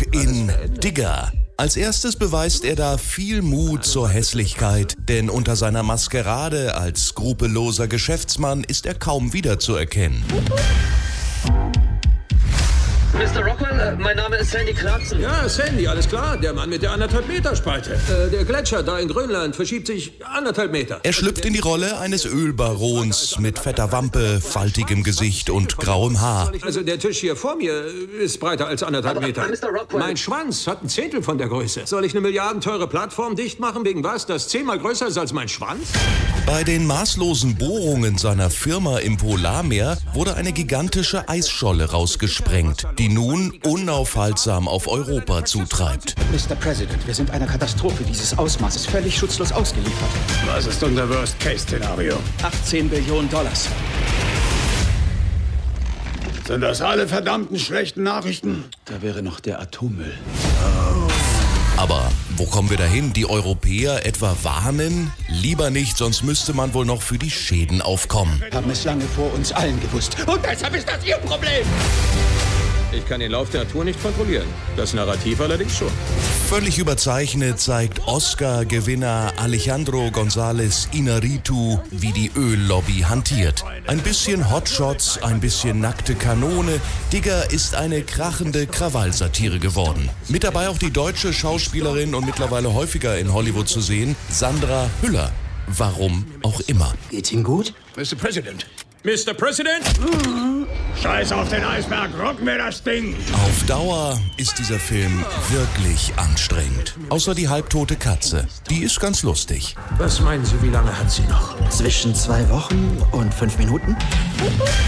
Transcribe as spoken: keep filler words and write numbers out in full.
in Digger. Als erstes beweist er da viel Mut zur Hässlichkeit, denn unter seiner Maskerade als skrupelloser Geschäftsmann ist er kaum wiederzuerkennen. Mister Rockwell, äh, mein Name ist Sandy Clarkson. Ja, Sandy, alles klar. Der Mann mit der anderthalb Meter Spalte. Äh, der Gletscher da in Grönland verschiebt sich anderthalb Meter. Er schlüpft in die Rolle eines Ölbarons mit fetter Wampe, faltigem Gesicht und grauem Haar. Also der Tisch hier vor mir ist breiter als anderthalb Aber, Meter. Mister Rockwell. Mein Schwanz hat ein Zehntel von der Größe. Soll ich eine milliardenteure Plattform dicht machen wegen was, das zehnmal größer ist als mein Schwanz? Bei den maßlosen Bohrungen seiner Firma im Polarmeer wurde eine gigantische Eisscholle rausgesprengt, die nun unaufhaltsam auf Europa zutreibt. Mister President, wir sind einer Katastrophe dieses Ausmaßes völlig schutzlos ausgeliefert. Was ist unser Worst-Case-Szenario? achtzehn Billionen Dollars. Sind das alle verdammten schlechten Nachrichten? Da wäre noch der Atommüll. Aber wo kommen wir dahin? Die Europäer etwa warnen? Lieber nicht, sonst müsste man wohl noch für die Schäden aufkommen. Haben es lange vor uns allen gewusst. Und deshalb ist das Ihr Problem. Ich kann den Lauf der Natur nicht kontrollieren. Das Narrativ allerdings schon. Völlig überzeichnet zeigt Oscar-Gewinner Alejandro González Iñárritu, wie die Öllobby hantiert. Ein bisschen Hotshots, ein bisschen nackte Kanone. Digger ist eine krachende Krawallsatire geworden. Mit dabei auch die deutsche Schauspielerin und mittlerweile häufiger in Hollywood zu sehen, Sandra Hüller. Warum auch immer. Geht's Ihnen gut? Mister President. Mister President? Scheiß auf den Eisberg, rocken wir das Ding! Auf Dauer ist dieser Film wirklich anstrengend. Außer die halbtote Katze. Die ist ganz lustig. Was meinen Sie, wie lange hat sie noch? Zwischen zwei Wochen und fünf Minuten?